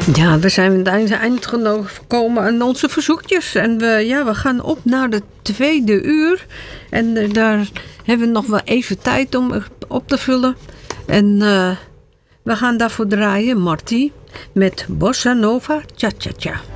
Ja, we zijn aan het eind gekomen aan onze verzoekjes. En we gaan op naar de tweede uur. En daar hebben we nog wel even tijd om op te vullen. En we gaan daarvoor draaien, Marty, met Bossa Nova Cha Cha Cha.